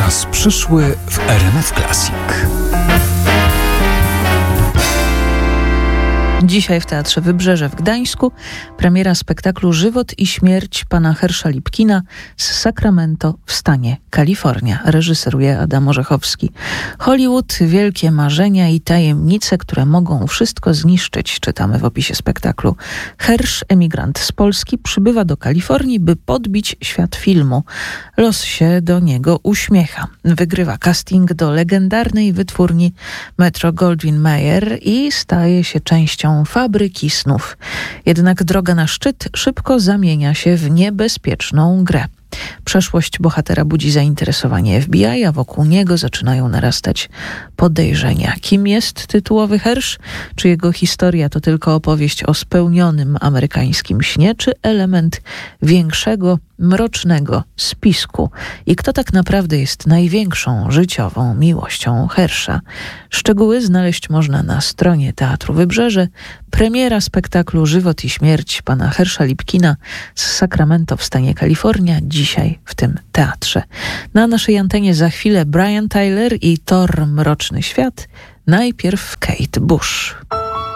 Czas przyszły w RMF Classic. Dzisiaj w Teatrze Wybrzeże w Gdańsku premiera spektaklu Żywot i śmierć pana Hersza Lipkina z Sacramento w stanie Kalifornia. Reżyseruje Adam Orzechowski. Hollywood, wielkie marzenia i tajemnice, które mogą wszystko zniszczyć, czytamy w opisie spektaklu. Hersz, emigrant z Polski, przybywa do Kalifornii, by podbić świat filmu. Los się do niego uśmiecha. Wygrywa casting do legendarnej wytwórni Metro-Goldwyn-Mayer i staje się częścią fabryki snów. Jednak droga na szczyt szybko zamienia się w niebezpieczną grę. Przeszłość bohatera budzi zainteresowanie FBI, a wokół niego zaczynają narastać podejrzenia. Kim jest tytułowy Hersz? Czy jego historia to tylko opowieść o spełnionym amerykańskim śnie, czy element większego, mrocznego spisku? I kto tak naprawdę jest największą życiową miłością Hersza? Szczegóły znaleźć można na stronie Teatru Wybrzeże. Premiera spektaklu Żywot i śmierć pana Hersza Lipkina z Sacramento w stanie Kalifornia dzisiaj w tym teatrze. Na naszej antenie za chwilę Brian Tyler i Thor Mroczny Świat. Najpierw Kate Bush.